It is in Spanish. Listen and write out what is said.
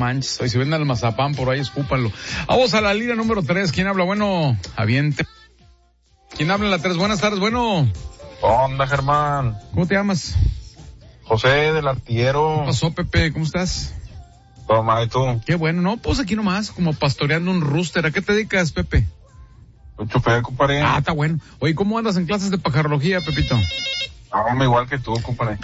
manches. Hoy si venden el mazapán por ahí, escúpanlo. Vamos a la línea número 3. ¿Quién habla? Bueno, aviente. ¿Quién habla en la 3? Buenas tardes, bueno. Onda, Germán. ¿Cómo te llamas? José del Artillero. ¿Qué pasó, Pepe? ¿Cómo estás? Toma, ¿y tú? Qué bueno, no, pues aquí nomás, como pastoreando un rooster. ¿A qué te dedicas, Pepe? Soy chofer, compadre. Está bueno. Oye, ¿cómo andas en clases de pajarología, Pepito? Igual que tú, compadre.